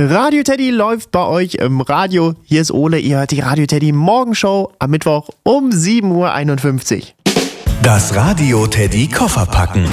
Radio Teddy läuft bei euch im Radio. Hier ist Ole, ihr hört die Radio Teddy Morgenshow am Mittwoch um 7.51 Uhr. Das Radio Teddy Koffer packen.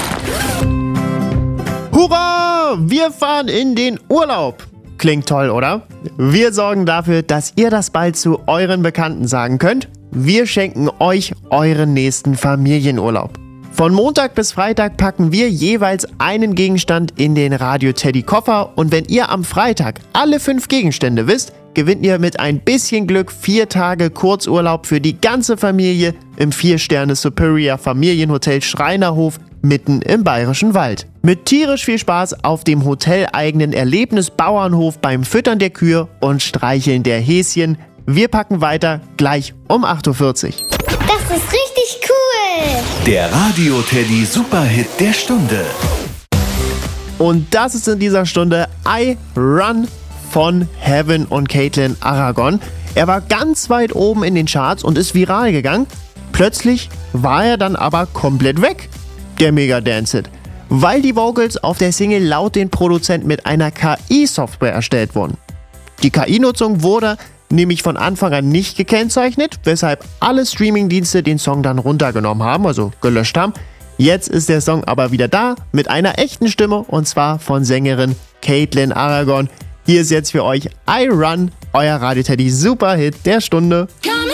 Hurra! Wir fahren in den Urlaub. Klingt toll, oder? Wir sorgen dafür, dass ihr das bald zu euren Bekannten sagen könnt. Wir schenken euch euren nächsten Familienurlaub. Von Montag bis Freitag packen wir jeweils einen Gegenstand in den Radio Teddy Koffer und wenn ihr am Freitag alle 5 Gegenstände wisst, gewinnt ihr mit ein bisschen Glück 4 Tage Kurzurlaub für die ganze Familie im 4-Sterne Superior Familienhotel Schreinerhof mitten im Bayerischen Wald. Mit tierisch viel Spaß auf dem hoteleigenen Erlebnisbauernhof beim Füttern der Kühe und Streicheln der Häschen. Wir packen weiter gleich um 8.40 Uhr. Das ist richtig cool! Der Radio Teddy Superhit der Stunde. Und das ist in dieser Stunde I Run von Heaven und Caitlin Aragon. Er war ganz weit oben in den Charts und ist viral gegangen. Plötzlich war er dann aber komplett weg, der Mega-Dance-Hit, weil die Vocals auf der Single laut den Produzenten mit einer KI-Software erstellt wurden. Die KI-Nutzung wurde nämlich von Anfang an nicht gekennzeichnet, weshalb alle Streamingdienste den Song dann runtergenommen haben, also gelöscht haben. Jetzt ist der Song aber wieder da mit einer echten Stimme und zwar von Sängerin Caitlin Aragon. Hier ist jetzt für euch I Run, euer Radio Teddy Superhit der Stunde.